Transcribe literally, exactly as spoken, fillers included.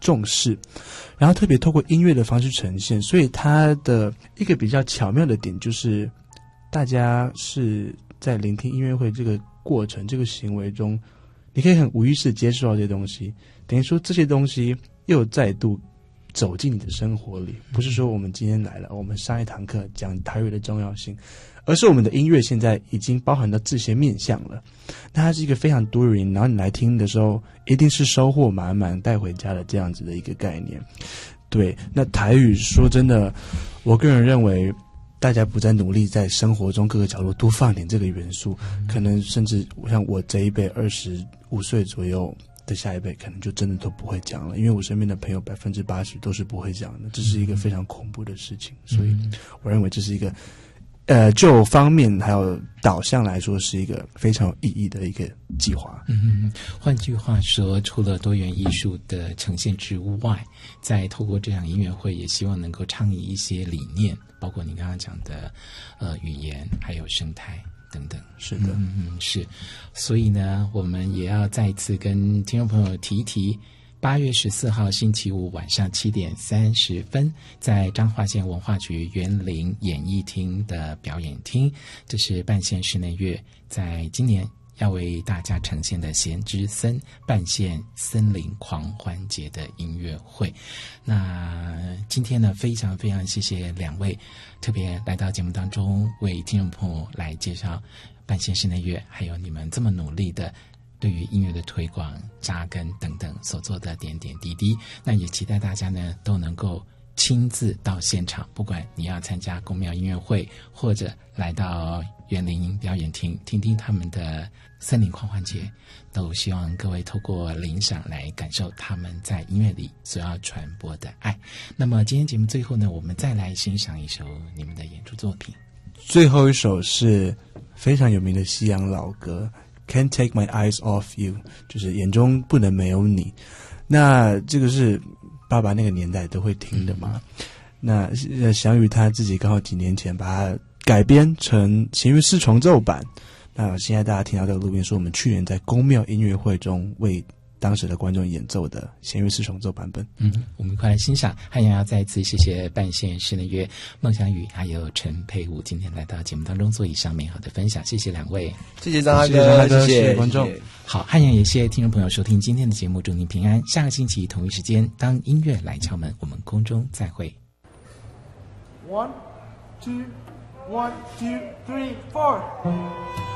重视，然后特别透过音乐的方式呈现，所以它的一个比较巧妙的点就是大家是在聆听音乐会这个过程这个行为中，你可以很无意识接触到这些东西，等于说这些东西又再度走进你的生活里，不是说我们今天来了，我们上一堂课讲台语的重要性，而是我们的音乐现在已经包含到这些面向了。那它是一个非常多元，然后你来听的时候一定是收获满满带回家的这样子的一个概念。对，那台语说真的，我个人认为大家不再努力在生活中各个角落多放点这个元素，可能甚至像我这一辈二十五岁左右的下一辈可能就真的都不会讲了，因为我身边的朋友百分之八十都是不会讲的，这是一个非常恐怖的事情。所以我认为这是一个呃，就方面还有导向来说，是一个非常有意义的一个计划。 嗯，换句话说，除了多元艺术的呈现之外，在透过这场音乐会，也希望能够倡议一些理念，包括你刚刚讲的呃语言，还有生态等等。 是的， 嗯嗯是。所以呢，我们也要再一次跟听众朋友提一提。八月十四号星期五晚上七点三十分，在彰化县文化局园林演艺厅的表演厅，这是半线室内乐在今年要为大家呈现的弦之森半线森林狂欢节的音乐会。那今天呢，非常非常谢谢两位特别来到节目当中，为听众朋友来介绍半线室内乐，还有你们这么努力的对于音乐的推广、扎根等等所做的点点滴滴。那也期待大家呢都能够亲自到现场，不管你要参加公庙音乐会，或者来到园林表演厅听听他们的森林狂欢节，都希望各位透过领赏来感受他们在音乐里所要传播的爱。那么今天节目最后呢，我们再来欣赏一首你们的演出作品。 最后一首是非常有名的西洋老歌Can't take my eyes off you， 就是眼中不能没有你。那这个是爸爸那个年代都会听的嘛。那翔宇他自己刚好几年前把它改编成弦乐四重奏版。那现在大家听到这个录音，是我们去年在宫庙音乐会中为当时的观众演奏的弦乐四重奏版本。 嗯，我们快来欣赏。汉阳要再一次谢谢半线室内乐孟翔宇还有陈佩武今天来到节目当中做以上美好的分享，谢谢两位。 谢谢张大哥， 谢谢谢谢观众。 好，汉阳也谢谢听众朋友收听今天的节目，祝您平安。下个星期同一时间，当音乐来敲门，我们空中再会。 One, two, one, two, three, four.